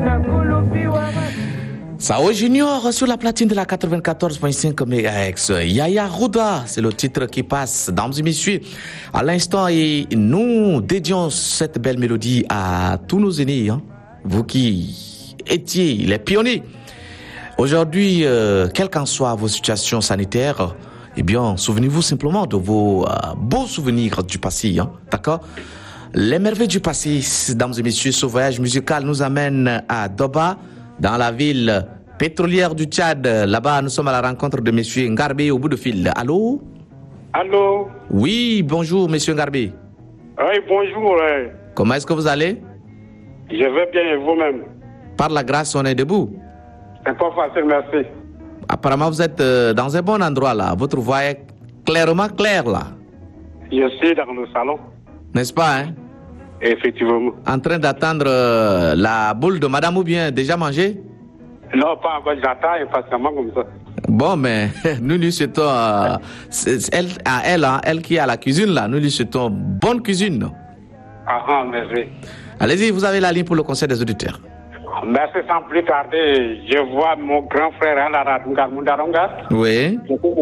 Sao Junior sur la platine de la 94.5 MHz. Yaya Ruda, c'est le titre qui passe, dames et messieurs. À l'instant, et nous dédions cette belle mélodie à tous nos aînés, hein, vous qui étiez les pionniers. Aujourd'hui, quelles qu'en soient vos situations sanitaires, eh bien, souvenez-vous simplement de vos beaux souvenirs du passé, hein, d'accord? Les merveilles du passé, mesdames et messieurs, ce voyage musical nous amène à Doba, dans la ville pétrolière du Tchad. Là-bas, nous sommes à la rencontre de monsieur Ngarbé au bout de fil. Allô? Allô? Oui, bonjour, monsieur Ngarbé. Oui, bonjour. Comment est-ce que vous allez? Je vais bien et vous-même? Par la grâce, on est debout. C'est pas facile, merci. Apparemment, vous êtes dans un bon endroit là. Votre voix est clairement claire là. Je suis dans le salon. N'est-ce pas, hein? Effectivement. En train d'attendre la boule de madame ou bien déjà mangé? Non, pas encore, j'attends impatiemment comme ça. Bon, mais nous lui souhaitons, elle qui est à la cuisine là, nous lui souhaitons bonne cuisine. Ah, merci. Allez-y, vous avez la ligne pour le conseil des auditeurs. Merci, sans plus tarder, je vois mon grand frère Alara Mundaronga. Oui.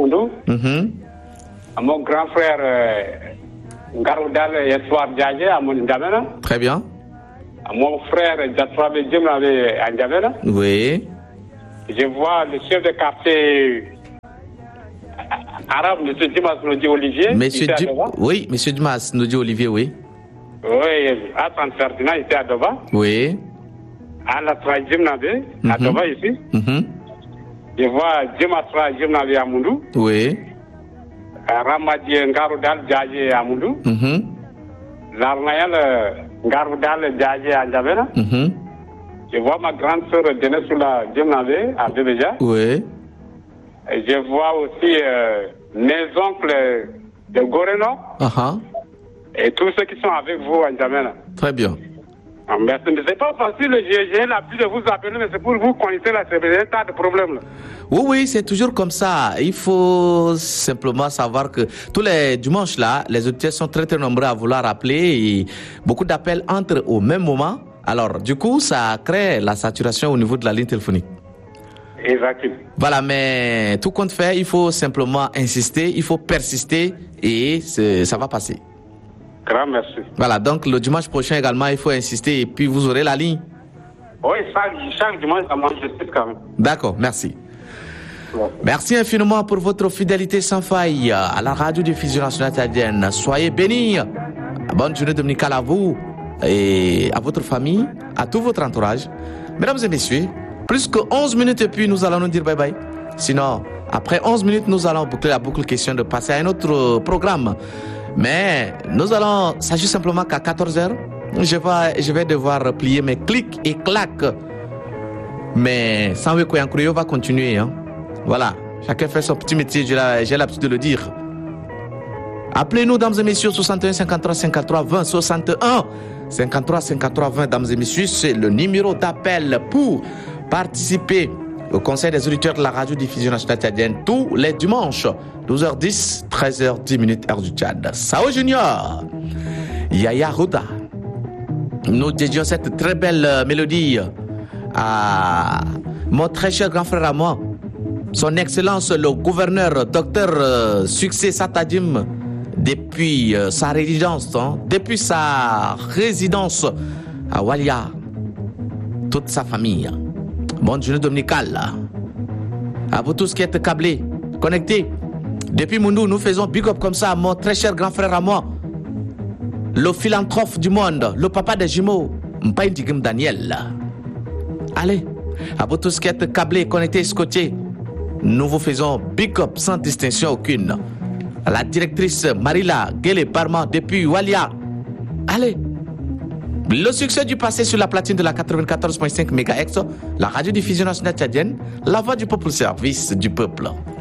Mon grand frère Garoudal Espoir Diaye à Ndjamena. Très bien. Mon frère Jatwabe Djemlabe à Ndjamena. Oui. Je vois le chef de quartier arabe, M. Dimas Nodi Olivier. Oui, M. Dimas Nodi Olivier, oui. Oui, à San Ferdinand, ici à Doba. Oui. À la Jimnabe, à Doba, ici. Je vois Dimasra Jimnabe à Moundou. Oui. Ramadi Ngaroudal Djaye à Moundou. Larnayal Ngaroudal Djaye à Ndjamena. Je vois ma grande sœur Denesula Djemnabe à Bebeja. Oui. Et je vois aussi mes oncles de Goreno. Et tous ceux qui sont avec vous à Ndjamena. Très bien. Merci. Mais c'est pas facile, j'ai l'habitude de vous appeler, mais c'est pour vous connaître là, c'est un tas de problèmes là. Oui, c'est toujours comme ça. Il faut simplement savoir que tous les dimanches là, les auditeurs sont très très nombreux à vouloir appeler et beaucoup d'appels entrent au même moment. Alors, du coup, ça crée la saturation au niveau de la ligne téléphonique. Exactement. Voilà, mais tout compte fait, il faut simplement insister, il faut persister et ça va passer. Grand merci. Voilà, donc le dimanche prochain également, il faut insister et puis vous aurez la ligne. Oui, chaque dimanche, ça mange quand même. D'accord, merci. Ouais. Merci infiniment pour votre fidélité sans faille à la radio-diffusion nationale tchadienne. Soyez bénis. Bonne journée dominicale à vous et à votre famille, à tout votre entourage. Mesdames et messieurs, plus que 11 minutes et puis nous allons nous dire bye bye. Sinon, après 11 minutes, nous allons boucler la boucle question de passer à un autre programme. Mais nous allons, s'agit simplement qu'à 14h, je vais devoir plier mes clics et claques. Mais sans Wekoyankurio va continuer. Hein. Voilà, chacun fait son petit métier, j'ai l'habitude de le dire. Appelez-nous, dames et messieurs, 61 53 53 20, 61 53 53 20, dames et messieurs, c'est le numéro d'appel pour participer au conseil des auditeurs de la radio-diffusion nationale tchadienne tous les dimanches, 12h10, 13h10 heure du Tchad. Sao Junior, Yaya Ruda. Nous dédions cette très belle mélodie à mon très cher grand frère à moi, son excellence le gouverneur docteur Succès Satadim, depuis sa résidence, depuis sa résidence à Walia, toute sa famille. Bonne journée dominicale. À vous tous qui êtes câblés, connectés. Depuis Moundou, nous faisons big up comme ça à mon très cher grand frère à moi, le philanthrope du monde, le papa des jumeaux, Mpaïndigim Daniel. Allez, à vous tous qui êtes câblés, connectés, scotchés, nous vous faisons big up sans distinction aucune. La directrice Marila Guélé Parma depuis Walia. Allez. Le succès du passé sur la platine de la 94.5 MHz, la radio-diffusion nationale tchadienne, la voix du peuple au service du peuple.